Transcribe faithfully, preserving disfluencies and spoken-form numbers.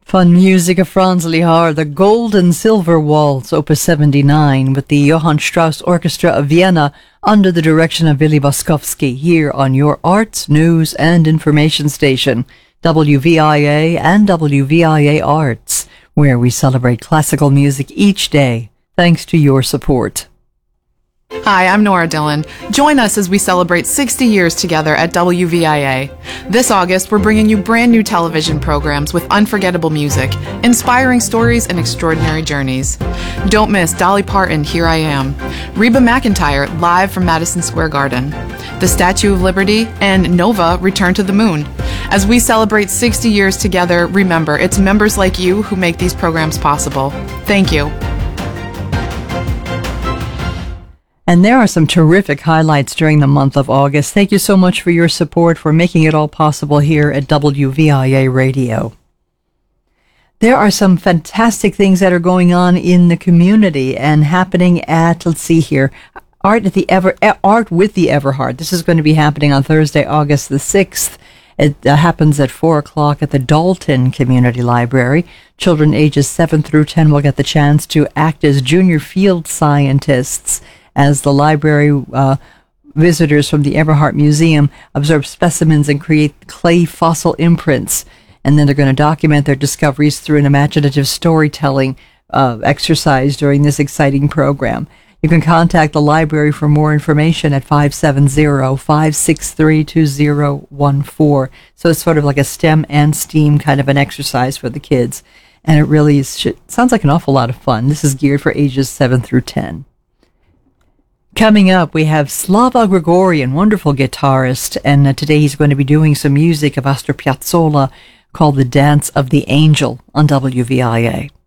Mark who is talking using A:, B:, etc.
A: Fun music of Franz Lihar, the Gold and Silver Waltz, Opus seventy-nine, with the Johann Strauss Orchestra of Vienna under the direction of Willy Boskowski, here on your arts, news, and information station, W V I A and W V I A Arts, where we celebrate classical music each day, thanks to your support.
B: Hi, I'm Nora Dillon. Join us as we celebrate sixty years together at W V I A. This August, we're bringing you brand new television programs with unforgettable music, inspiring stories, and extraordinary journeys. Don't miss Dolly Parton, Here I Am, Reba McEntire, live from Madison Square Garden, The Statue of Liberty, and Nova, Return to the Moon. As we celebrate sixty years together, remember, it's members like you who make these programs possible. Thank you.
A: And there are some terrific highlights during the month of August. Thank you so much for your support, for making it all possible here at W V I A Radio. There are some fantastic things that are going on in the community and happening at, let's see here, Art at the Ever, Art with the Everhart. This is going to be happening on Thursday, August the sixth. It uh, happens at four o'clock at the Dalton Community Library. Children ages seven through ten will get the chance to act as junior field scientists as the library uh, visitors from the Everhart Museum observe specimens and create clay fossil imprints. And then they're going to document their discoveries through an imaginative storytelling uh, exercise during this exciting program. You can contact the library for more information at five seven zero, five six three, two zero one four. So it's sort of like a STEM and STEAM kind of an exercise for the kids. And it really is, sounds like an awful lot of fun. This is geared for ages seven through ten. Coming up, we have Slava Grigorian, wonderful guitarist, and uh, today he's going to be doing some music of Astor Piazzolla called The Dance of the Angel on W V I A.